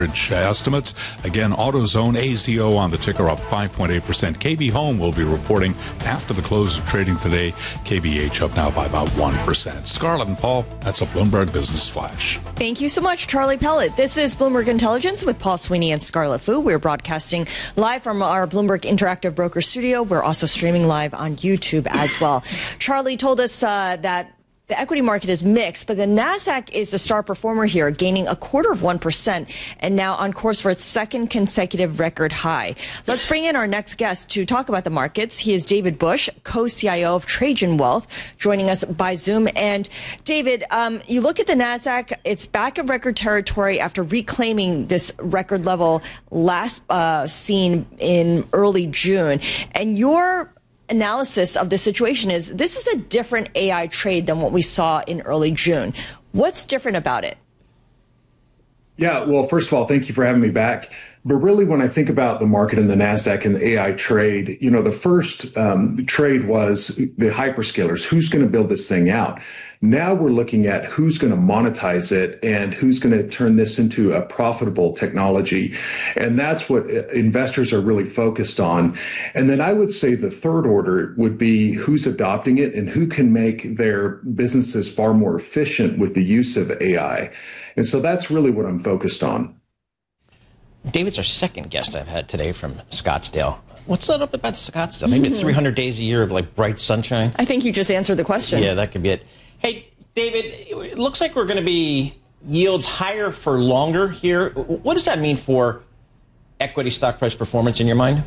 Estimates. Again, AutoZone, AZO on the ticker up 5.8%. KB Home will be reporting after the close of trading today. KBH up now by about 1%. Scarlett and Paul, that's a Bloomberg Business Flash. Thank you so much, Charlie Pellet. This is Bloomberg Intelligence with Paul Sweeney and Scarlett Fu. We're broadcasting live from our Bloomberg Interactive Broker studio. We're also streaming live on YouTube as well. Charlie told us that the equity market is mixed, but the Nasdaq is the star performer here, gaining 0.25% and now on course for its second consecutive record high. Let's bring in our next guest to talk about the markets. He is David Bush, co-CIO of Trajan Wealth, joining us by Zoom. And David, you look at the Nasdaq, it's back in record territory after reclaiming this record level last seen in early June. And your analysis of the situation is this is a different AI trade than what we saw in early June. What's different about it? Yeah, well, first of all, thank you for having me back. But really, when I think about the market and the NASDAQ and the AI trade, the first trade was the hyperscalers. Who's going to build this thing out? Now we're looking at who's going to monetize it and who's going to turn this into a profitable technology. And that's what investors are really focused on. And then I would say the third order would be who's adopting it and who can make their businesses far more efficient with the use of AI. And so that's really what I'm focused on. David's our second guest I've had today from Scottsdale. What's that up about Scottsdale? Maybe 300 days a year of like bright sunshine? I think you just answered the question. Yeah, that could be it. Hey, David, it looks like we're going to be yields higher for longer here. What does that mean for equity stock price performance in your mind?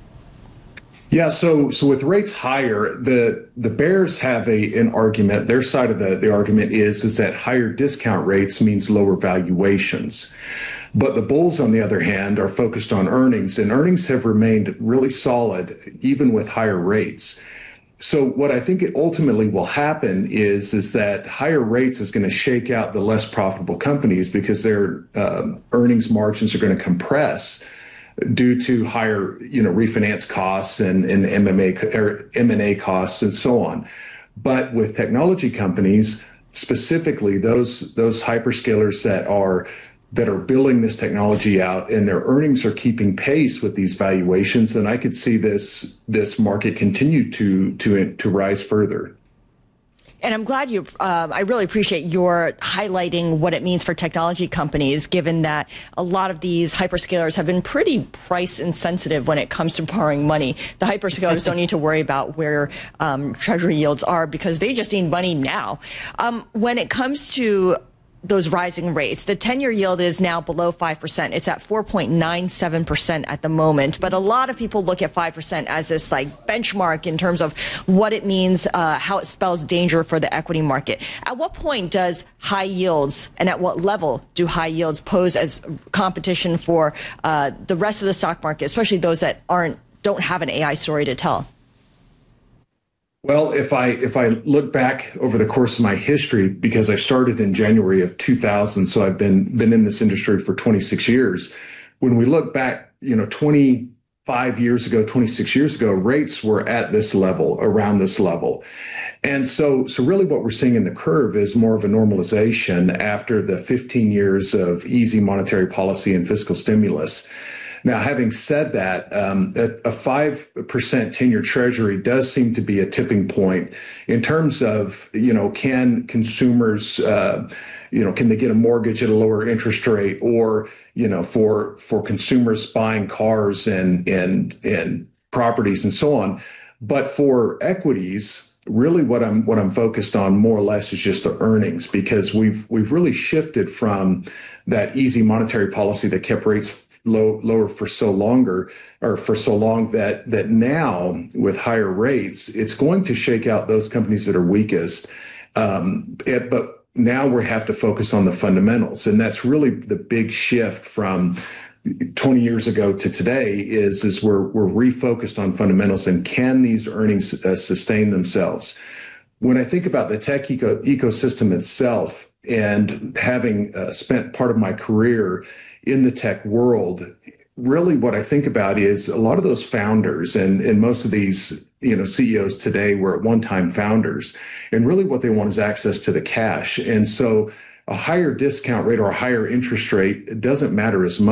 Yeah, so with rates higher, the bears have an argument. Their side of the argument is that higher discount rates means lower valuations. But the bulls, on the other hand, are focused on earnings, and earnings have remained really solid even with higher rates. So what I think ultimately will happen is that higher rates is going to shake out the less profitable companies because their earnings margins are going to compress due to higher, refinance costs and M&A costs and so on. But with technology companies, specifically those hyperscalers that are building this technology out and their earnings are keeping pace with these valuations, then I could see this market continue to rise further. And I'm glad I really appreciate your highlighting what it means for technology companies, given that a lot of these hyperscalers have been pretty price insensitive when it comes to borrowing money. The hyperscalers don't need to worry about where treasury yields are because they just need money now. When it comes to those rising rates, the 10-year yield is now below 5%. It's at 4.97% at the moment. But a lot of people look at 5% as this benchmark in terms of what it means, how it spells danger for the equity market. At what point does high yields and at what level do high yields pose as competition for the rest of the stock market, especially those that don't have an AI story to tell? Well, if I look back over the course of my history, because I started in January of 2000, so I've been in this industry for 26 years. When we look back, 25 years ago, 26 years ago, rates were at this level, around this level. And so really what we're seeing in the curve is more of a normalization after the 15 years of easy monetary policy and fiscal stimulus. Now, having said that, a 5% 10-year treasury does seem to be a tipping point in terms of, can consumers, can they get a mortgage at a lower interest rate, or, for consumers buying cars and properties and so on. But for equities, really what I'm focused on more or less is just the earnings, because we've really shifted from that easy monetary policy that kept rates lower for so long that now with higher rates, it's going to shake out those companies that are weakest. But now we have to focus on the fundamentals. And that's really the big shift from 20 years ago to today is we're refocused on fundamentals and can these earnings sustain themselves? When I think about the tech ecosystem itself and having spent part of my career in the tech world, really what I think about is a lot of those founders and most of these, CEOs today were at one time founders, and really what they want is access to the cash. And so a higher discount rate or a higher interest rate, it doesn't matter as much.